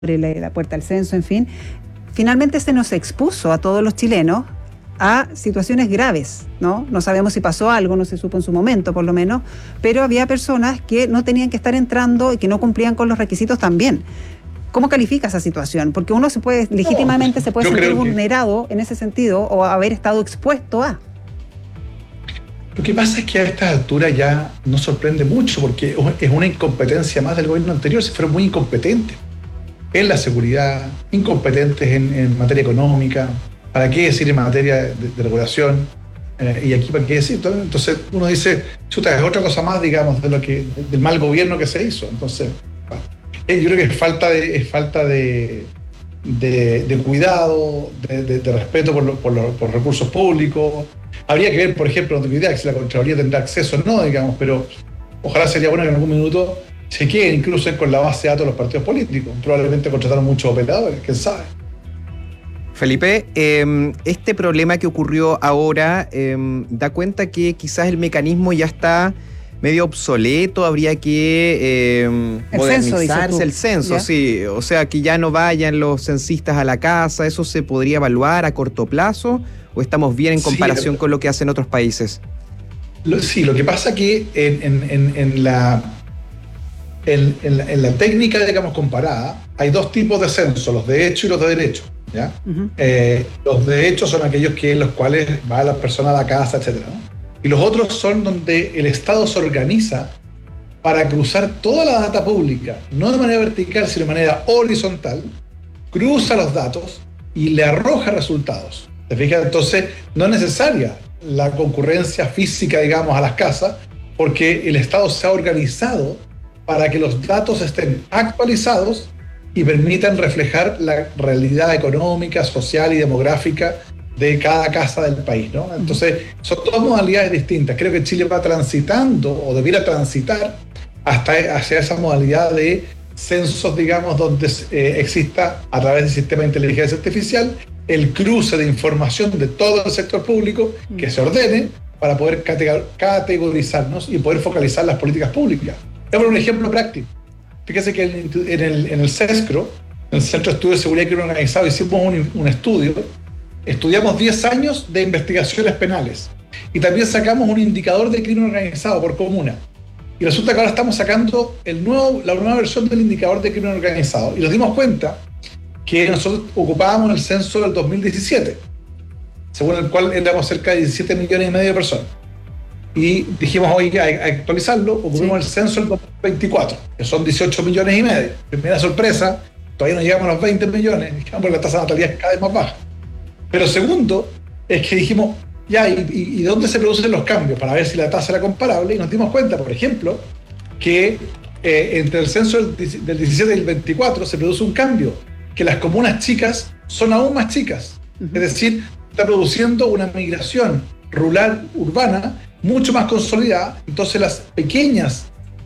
la puerta al censo, en fin, finalmente se nos expuso a todos los chilenos a situaciones graves, ¿no? No sabemos si pasó algo, no se supo en su momento por lo menos, pero había personas que no tenían que estar entrando y que no cumplían con los requisitos también. ¿Cómo califica esa situación? Porque uno legítimamente se puede sentir vulnerado en ese sentido o haber estado expuesto a... Lo que pasa es que a estas alturas ya no sorprende mucho porque es una incompetencia más del gobierno anterior, se fueron muy incompetentes en la seguridad, incompetentes en materia económica, ¿para qué decir en materia de regulación? Y aquí ¿para qué decir? Entonces uno dice, chuta, es otra cosa más, digamos, del mal gobierno que se hizo. Entonces, yo creo que es falta de cuidado, de respeto por recursos públicos. Habría que ver, por ejemplo, no tengo idea si la Contraloría tendrá acceso o no, digamos, pero ojalá sería bueno que en algún minuto se queden incluso con la base de datos de los partidos políticos. Probablemente contrataron muchos operadores, quién sabe. Felipe, este problema que ocurrió ahora da cuenta que quizás el mecanismo ya está medio obsoleto, habría que modernizarse el censo, sí. O sea, que ya no vayan los censistas a la casa, ¿eso se podría evaluar a corto plazo o estamos bien en comparación con lo que hacen otros países? Sí, lo que pasa que en la técnica, digamos, comparada, hay dos tipos de censo, los de hecho y los de derecho, ¿ya? Uh-huh. Los de hecho son aquellos en los cuales va la persona a la casa, etcétera, ¿no? Y los otros son donde el Estado se organiza para cruzar toda la data pública, no de manera vertical, sino de manera horizontal, cruza los datos y le arroja resultados. ¿Te fijas? Entonces, no es necesaria la concurrencia física, digamos, a las casas, porque el Estado se ha organizado para que los datos estén actualizados y permitan reflejar la realidad económica, social y demográfica de cada casa del país, ¿no? Entonces, son dos modalidades distintas. Creo que Chile va transitando, o debiera transitar, hacia esa modalidad de censos, digamos, donde exista, a través del sistema de inteligencia artificial, el cruce de información de todo el sector público que se ordene para poder categorizarnos y poder focalizar las políticas públicas. Voy a poner un ejemplo práctico. Fíjese que en el CESCRO, en el Centro de Estudios de Seguridad y Crimen Organizado, hicimos un estudio. Estudiamos 10 años de investigaciones penales y también sacamos un indicador de crimen organizado por comuna. Y resulta que ahora estamos sacando la nueva versión del indicador de crimen organizado. Y nos dimos cuenta que nosotros ocupábamos el censo del 2017, según el cual éramos cerca de 17 millones y medio de personas. Y dijimos, hoy hay que actualizarlo, ocupamos el censo del 2024, que son 18 millones y medio. Primera sorpresa, todavía no llegamos a los 20 millones, porque la tasa de natalidad es cada vez más baja. Pero segundo, es que dijimos, ya, ¿y dónde se producen los cambios? Para ver si la tasa era comparable, y nos dimos cuenta, por ejemplo, que entre el censo del 17 y el 24 se produce un cambio, que las comunas chicas son aún más chicas. Uh-huh. Es decir, está produciendo una migración rural, urbana, mucho más consolidada. Entonces las pequeñas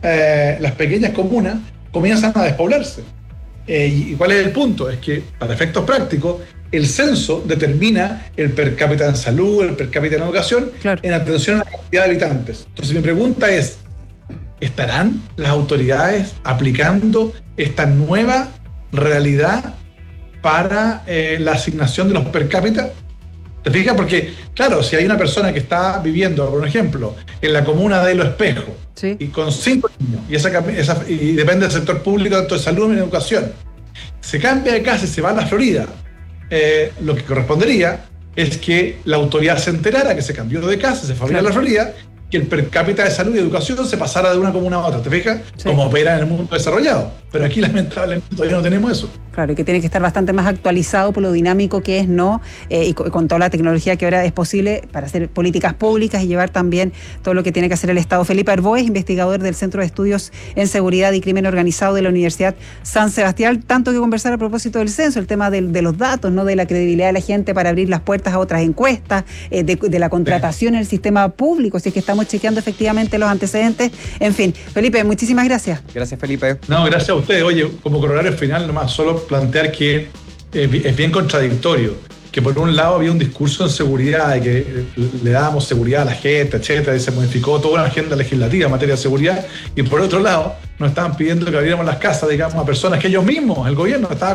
comunas comienzan a despoblarse. ¿Y cuál es el punto? Es que, para efectos prácticos, el censo determina el per cápita en salud, el per cápita en educación, claro, en atención a la cantidad de habitantes. Entonces mi pregunta es, ¿estarán las autoridades aplicando esta nueva realidad para la asignación de los per cápita? ¿Te fijas? Porque, claro, si hay una persona que está viviendo, por ejemplo, en la comuna de Los Espejos, sí, y con 5 niños, y depende del sector público, tanto de salud como de educación, se cambia de casa y se va a la Florida, lo que correspondería es que la autoridad se enterara que se cambió de casa, se fue a la Florida, que el per cápita de salud y educación se pasara de una comuna a otra, ¿te fijas? Sí. Como opera en el mundo desarrollado. Pero aquí lamentablemente todavía no tenemos eso. Claro, y que tiene que estar bastante más actualizado por lo dinámico que es, ¿no? Y con toda la tecnología que ahora es posible para hacer políticas públicas y llevar también todo lo que tiene que hacer el Estado. Felipe Arboes, investigador del Centro de Estudios en Seguridad y Crimen Organizado de la Universidad San Sebastián. Tanto que conversar a propósito del censo, el tema de los datos, ¿no? De la credibilidad de la gente para abrir las puertas a otras encuestas, de la contratación en el sistema público, si es que estamos chequeando efectivamente los antecedentes. En fin, Felipe, muchísimas gracias. Gracias, Felipe. No, gracias a ustedes. Oye, como corolario final nomás, solo plantear que es bien contradictorio, que por un lado había un discurso en seguridad de que le dábamos seguridad a la gente, etcétera, y se modificó toda una agenda legislativa en materia de seguridad, y por otro lado nos estaban pidiendo que abriéramos las casas, digamos, a personas que ellos mismos, el gobierno, estaba